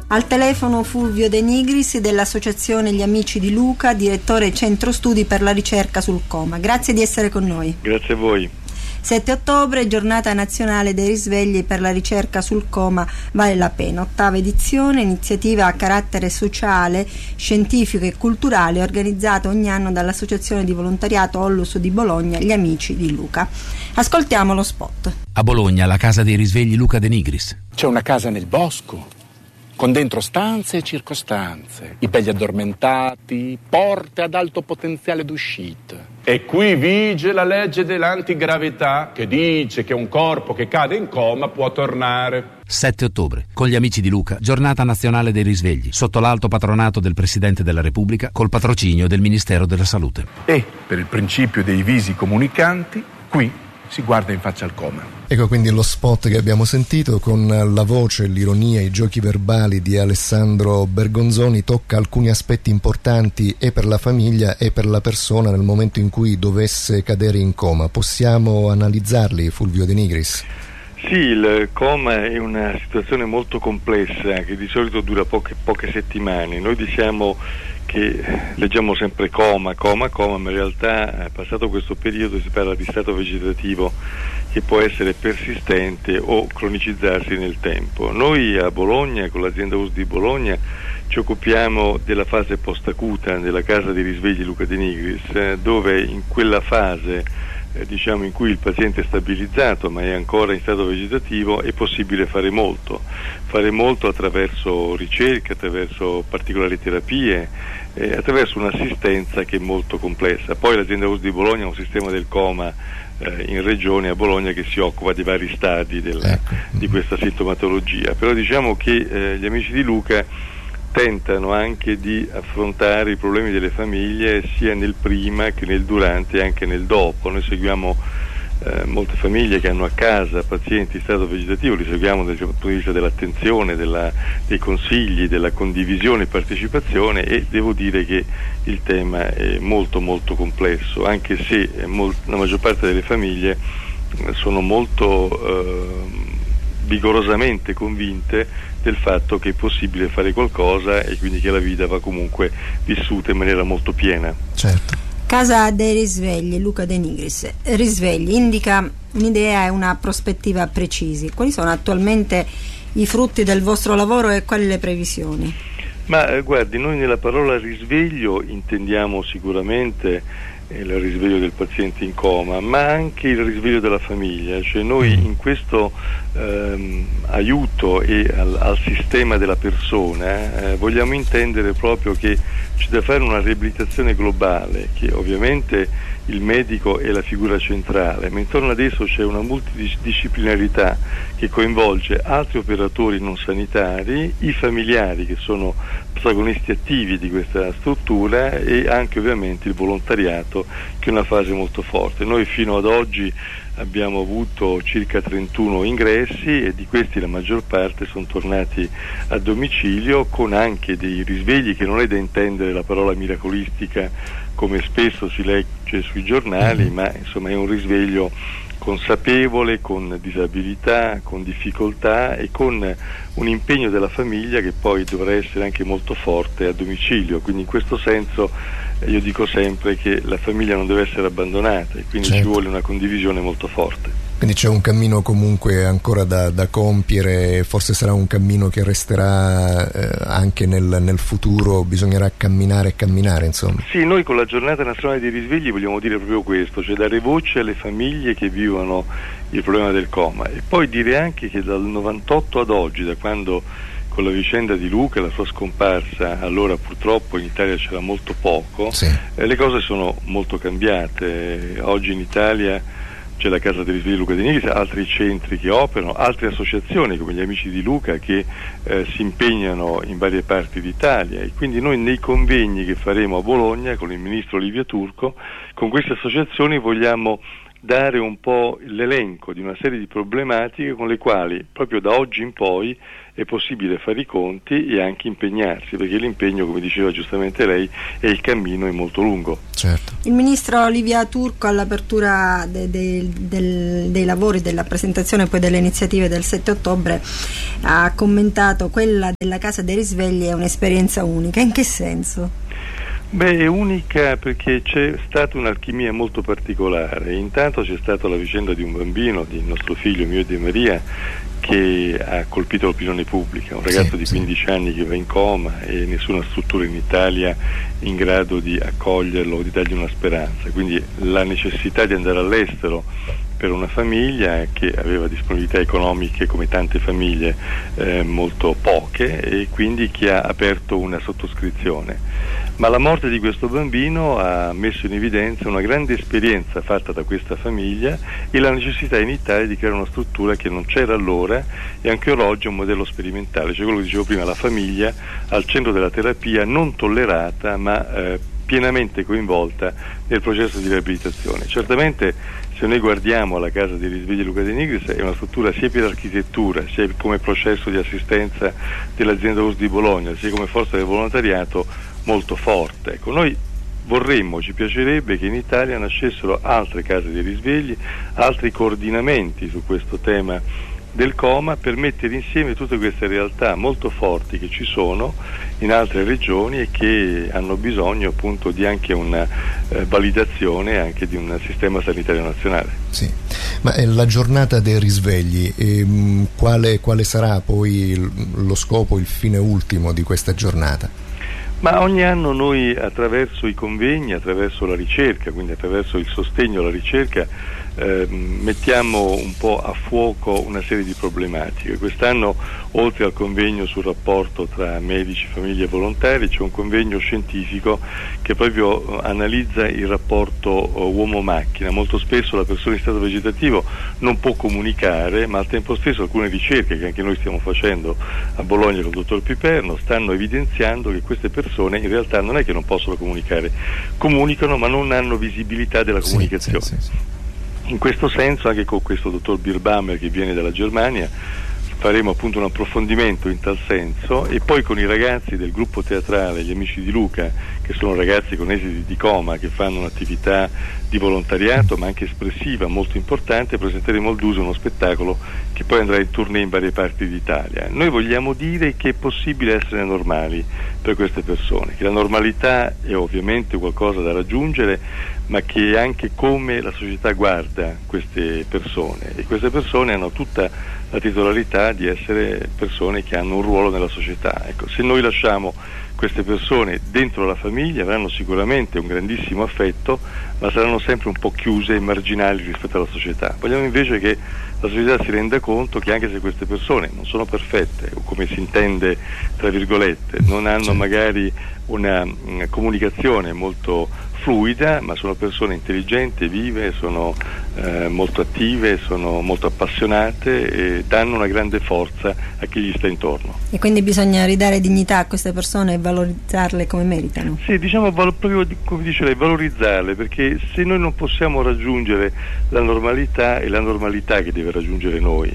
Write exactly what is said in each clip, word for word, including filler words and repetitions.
Al telefono Fulvio De Nigris dell'Associazione Gli Amici di Luca, direttore Centro Studi per la ricerca sul coma. Grazie di essere con noi. Grazie a voi. sette ottobre, giornata nazionale dei risvegli per la ricerca sul coma vale la pena. Ottava edizione, iniziativa a carattere sociale, scientifico e culturale organizzata ogni anno dall'Associazione di Volontariato Ollus di Bologna, Gli Amici di Luca. Ascoltiamo lo spot. A Bologna, la casa dei risvegli Luca De Nigris. C'è una casa nel bosco, con dentro stanze e circostanze, i belli addormentati, porte ad alto potenziale d'uscita. E qui vige la legge dell'antigravità che dice che un corpo che cade in coma può tornare. sette ottobre, con Gli Amici di Luca, giornata nazionale dei risvegli, sotto l'alto patronato del Presidente della Repubblica, col patrocinio del Ministero della Salute. E, per il principio dei visi comunicanti, qui si guarda in faccia al coma. Ecco quindi lo spot che abbiamo sentito con la voce, l'ironia, i giochi verbali di Alessandro Bergonzoni tocca alcuni aspetti importanti e per la famiglia e per la persona nel momento in cui dovesse cadere in coma. Possiamo analizzarli, Fulvio De Nigris? Sì, il coma è una situazione molto complessa che di solito dura poche, poche settimane. Noi diciamo che leggiamo sempre coma, coma, coma, ma in realtà passato questo periodo si parla di stato vegetativo che può essere persistente o cronicizzarsi nel tempo. Noi a Bologna, con l'azienda U S di Bologna, ci occupiamo della fase post-acuta della casa dei risvegli Luca De Nigris, dove in quella fase Eh, diciamo in cui il paziente è stabilizzato ma è ancora in stato vegetativo è possibile fare molto fare molto attraverso ricerche, attraverso particolari terapie, eh, attraverso un'assistenza che è molto complessa. Poi l'azienda U S di Bologna ha un sistema del coma eh, in regione a Bologna che si occupa di vari stadi della, ecco. di questa sintomatologia, però diciamo che eh, gli Amici di Luca tentano anche di affrontare i problemi delle famiglie sia nel prima che nel durante e anche nel dopo. Noi seguiamo eh, molte famiglie che hanno a casa pazienti in stato vegetativo, li seguiamo dal punto di vista dell'attenzione, della, dei consigli, della condivisione e partecipazione, e devo dire che il tema è molto molto complesso, anche se molt- la maggior parte delle famiglie sono molto eh, vigorosamente convinte del fatto che è possibile fare qualcosa e quindi che la vita va comunque vissuta in maniera molto piena. Certo. Casa dei risvegli, Luca De Nigris. Risvegli indica un'idea e una prospettiva precisi. Quali sono attualmente i frutti del vostro lavoro e quali le previsioni? Ma eh, guardi, noi nella parola risveglio intendiamo sicuramente il risveglio del paziente in coma, ma anche il risveglio della famiglia, cioè noi in questo ehm, aiuto e al, al sistema della persona eh, vogliamo intendere proprio che c'è da fare una riabilitazione globale, che ovviamente il medico è la figura centrale, ma intorno ad esso c'è una multidisciplinarità che coinvolge altri operatori non sanitari, i familiari che sono protagonisti attivi di questa struttura e anche ovviamente il volontariato, che è una fase molto forte. Noi fino ad oggi abbiamo avuto circa trentuno ingressi e di questi la maggior parte sono tornati a domicilio, con anche dei risvegli che non è da intendere la parola miracolistica come spesso si legge sui giornali, ma insomma è un risveglio consapevole, con disabilità, con difficoltà e con un impegno della famiglia che poi dovrà essere anche molto forte a domicilio. Quindi in questo senso io dico sempre che la famiglia non deve essere abbandonata e quindi certo. ci vuole una condivisione molto forte. Quindi c'è un cammino comunque ancora da, da compiere, forse sarà un cammino che resterà eh, anche nel, nel futuro, bisognerà camminare e camminare, insomma. Sì, noi con la giornata nazionale dei risvegli vogliamo dire proprio questo, cioè dare voce alle famiglie che vivono il problema del coma, e poi dire anche che dal novantotto ad oggi, da quando con la vicenda di Luca e la sua scomparsa, allora purtroppo in Italia c'era molto poco, sì. eh, le cose sono molto cambiate. Oggi in Italia c'è la Casa dei Risvegli Luca De Nigris, altri centri che operano, altre associazioni come gli Amici di Luca che eh, si impegnano in varie parti d'Italia, e quindi noi nei convegni che faremo a Bologna con il ministro Livia Turco, con queste associazioni vogliamo dare un po' l'elenco di una serie di problematiche con le quali proprio da oggi in poi è possibile fare i conti e anche impegnarsi, perché l'impegno, come diceva giustamente lei, e il cammino è molto lungo. Certo. Il ministro Livia Turco all'apertura de, de, del, dei lavori, della presentazione poi delle iniziative del sette ottobre, ha commentato: quella della Casa dei Risvegli è un'esperienza unica. In che senso? Beh, è unica perché c'è stata un'alchimia molto particolare. Intanto c'è stata la vicenda di un bambino, di nostro figlio, mio e di Maria, che ha colpito l'opinione pubblica, un ragazzo sì, di quindici sì. anni che va in coma e nessuna struttura in Italia in grado di accoglierlo o di dargli una speranza, quindi la necessità di andare all'estero per una famiglia che aveva disponibilità economiche, come tante famiglie, eh, molto poche, e quindi che ha aperto una sottoscrizione. Ma la morte di questo bambino ha messo in evidenza una grande esperienza fatta da questa famiglia e la necessità in Italia di creare una struttura che non c'era allora e anche oggi è un modello sperimentale, cioè quello che dicevo prima, la famiglia al centro della terapia, non tollerata ma eh, pienamente coinvolta nel processo di riabilitazione. Certamente, se noi guardiamo la Casa dei Risvegli Luca De Nigris, è una struttura sia per architettura, sia come processo di assistenza dell'azienda U R S S di Bologna, sia come forza del volontariato molto forte. Ecco, noi vorremmo, ci piacerebbe che in Italia nascessero altre case dei risvegli, altri coordinamenti su questo tema del coma, per mettere insieme tutte queste realtà molto forti che ci sono in altre regioni e che hanno bisogno appunto di anche una eh, validazione anche di un sistema sanitario nazionale. Sì, ma eh, la giornata dei risvegli, ehm, quale, quale sarà poi il, lo scopo, il fine ultimo di questa giornata? Ma ogni anno noi, attraverso i convegni, attraverso la ricerca, quindi attraverso il sostegno alla ricerca, eh, mettiamo un po' a fuoco una serie di problematiche. Quest'anno, oltre al convegno sul rapporto tra medici, famiglie e volontari, c'è un convegno scientifico che proprio analizza il rapporto uomo-macchina. Molto spesso la persona in stato vegetativo non può comunicare, ma al tempo stesso alcune ricerche che anche noi stiamo facendo a Bologna con il dottor Piperno stanno evidenziando che queste persone in realtà non è che non possono comunicare, comunicano ma non hanno visibilità della comunicazione. Sì, sì, sì. In questo senso, anche con questo dottor Birbaumer che viene dalla Germania, faremo appunto un approfondimento in tal senso, e poi con i ragazzi del gruppo teatrale Gli Amici di Luca, che sono ragazzi con esiti di coma, che fanno un'attività di volontariato ma anche espressiva molto importante, presenteremo al Duso uno spettacolo che poi andrà in tournée in varie parti d'Italia. Noi vogliamo dire che è possibile essere normali per queste persone, che la normalità è ovviamente qualcosa da raggiungere, ma che è anche come la società guarda queste persone, e queste persone hanno tutta la titolarità di essere persone che hanno un ruolo nella società. Ecco, se noi lasciamo queste persone dentro la famiglia avranno sicuramente un grandissimo affetto, ma saranno sempre un po' chiuse e marginali rispetto alla società. Vogliamo invece che la società si renda conto che anche se queste persone non sono perfette, o come si intende tra virgolette, non hanno magari una, una comunicazione molto fluida, ma sono persone intelligenti, vive, sono eh, molto attive, sono molto appassionate e danno una grande forza a chi gli sta intorno. E quindi bisogna ridare dignità a queste persone e valorizzarle come meritano. Sì, diciamo val- proprio come dice lei, valorizzarle, perché se noi non possiamo raggiungere la normalità, è la normalità che deve raggiungere noi.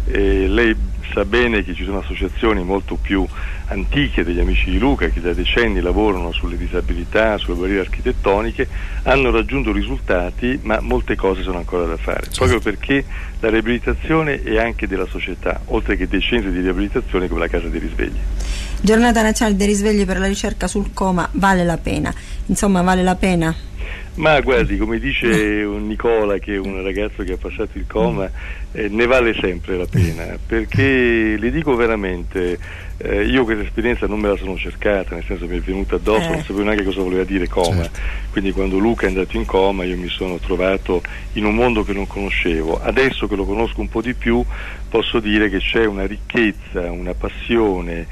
E lei sa bene che ci sono associazioni molto più antiche degli Amici di Luca che da decenni lavorano sulle disabilità, sulle barriere architettoniche, hanno raggiunto risultati, ma molte cose sono ancora da fare, proprio perché la riabilitazione è anche della società, oltre che dei centri di riabilitazione come la Casa dei Risvegli. Giornata Nazionale dei Risvegli per la ricerca sul coma, vale la pena, insomma vale la pena? Ma guardi, come dice un Nicola, che è un ragazzo che ha passato il coma, eh, ne vale sempre la pena, perché le dico veramente, eh, io questa esperienza non me la sono cercata, nel senso mi è venuta addosso, eh. non sapevo neanche cosa voleva dire coma, certo. Quindi quando Luca è andato in coma io mi sono trovato in un mondo che non conoscevo. Adesso che lo conosco un po' di più posso dire che c'è una ricchezza, una passione,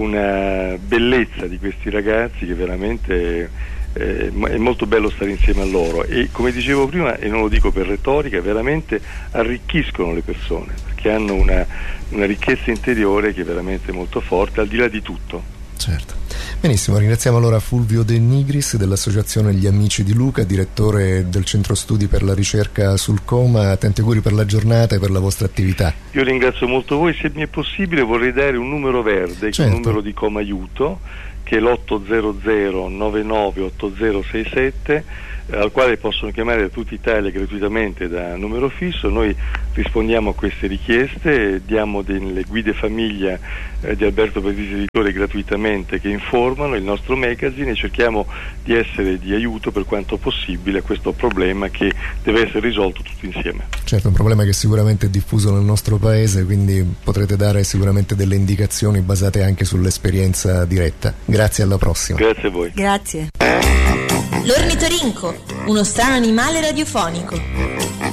una bellezza di questi ragazzi che veramente Eh, è molto bello stare insieme a loro, e come dicevo prima, e non lo dico per retorica, veramente arricchiscono le persone, perché hanno una, una ricchezza interiore che è veramente molto forte, al di là di tutto. Certo. Benissimo, ringraziamo allora Fulvio De Nigris dell'Associazione Gli Amici di Luca, direttore del Centro Studi per la Ricerca sul Coma. Tanti auguri per la giornata e per la vostra attività. Io ringrazio molto voi. Se mi è possibile vorrei dare un numero verde, certo, che è un numero di Coma Aiuto, che è l'otto zero zero nove nove otto zero sei sette, eh, al quale possono chiamare da tutta Italia gratuitamente da numero fisso. Noi rispondiamo a queste richieste, diamo delle guide famiglia eh, di Alberto Bedisi Editore gratuitamente, che informano il nostro magazine, e cerchiamo di essere di aiuto per quanto possibile a questo problema che deve essere risolto tutti insieme. Certo, un problema che sicuramente è diffuso nel nostro paese, quindi potrete dare sicuramente delle indicazioni basate anche sull'esperienza diretta. Grazie, alla prossima. Grazie a voi. Grazie. L'ornitorinco, uno strano animale radiofonico.